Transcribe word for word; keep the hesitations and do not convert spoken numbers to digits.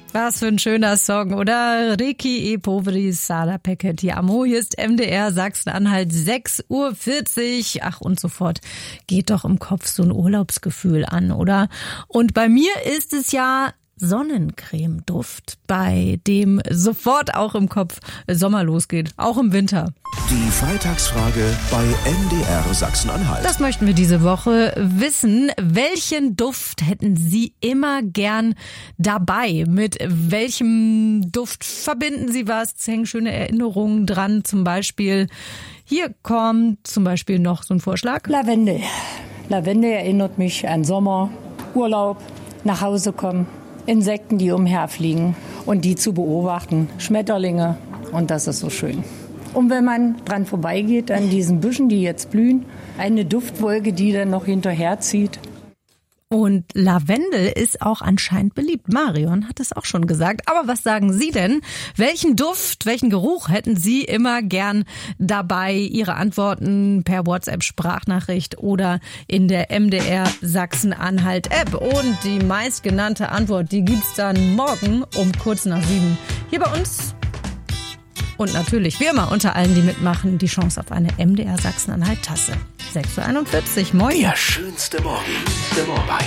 Was für ein schöner Song, oder? Ricky e Poveri Sara Pecke Ti Amo. Hier ist M D R Sachsen-Anhalt, sechs Uhr vierzig. Ach, und sofort geht doch im Kopf so ein Urlaubsgefühl an, oder? Und bei mir ist es ja Sonnencreme-Duft, bei dem sofort auch im Kopf Sommer losgeht, auch im Winter. Die Freitagsfrage bei M D R Sachsen-Anhalt. Das möchten wir diese Woche wissen. Welchen Duft hätten Sie immer gern dabei? Mit welchem Duft verbinden Sie was? Es hängen schöne Erinnerungen dran. Zum Beispiel, hier kommt zum Beispiel noch so ein Vorschlag. Lavendel. Lavendel erinnert mich an Sommer, Urlaub, nach Hause kommen. Insekten, die umherfliegen und die zu beobachten. Schmetterlinge, und das ist so schön. Und wenn man dran vorbeigeht, an diesen Büschen, die jetzt blühen, eine Duftwolke, die dann noch hinterherzieht. Und Lavendel ist auch anscheinend beliebt. Marion hat es auch schon gesagt. Aber was sagen Sie denn? Welchen Duft, welchen Geruch hätten Sie immer gern dabei? Ihre Antworten per WhatsApp-Sprachnachricht oder in der M D R Sachsen-Anhalt-App. Und die meistgenannte Antwort, die gibt's dann morgen um kurz nach sieben hier bei uns. Und natürlich, wie immer, unter allen, die mitmachen, die Chance auf eine M D R Sachsen-Anhalt-Tasse. sechs Uhr einundvierzig, moin. Der schönste Morgen bei